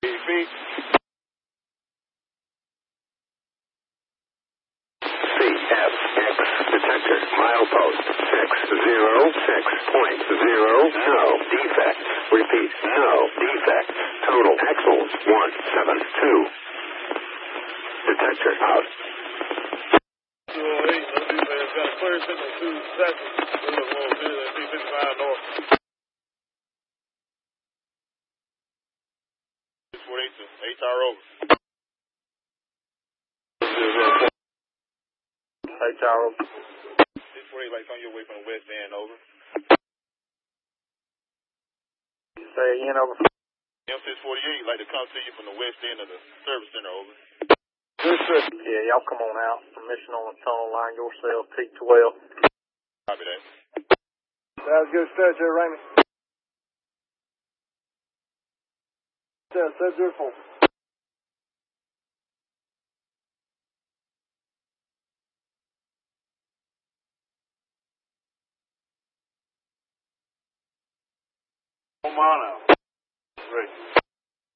feet. CFX detector milepost 606.0. No defect. Repeat. No defect. Total axles 172. Detector out. 208, no defect. Got a clear signal 2 seconds. C55 north. 648 to HR over. HR over. 648, like on your way from the west end over. Say again over. M648, like to come to you from the west end of the service center over. Yes, sir. Yeah, y'all come on out. Permission on the tunnel line yourself, T12. Copy that. Sounds good. Stretch there, Raymond. Set 04. On mile now. Great.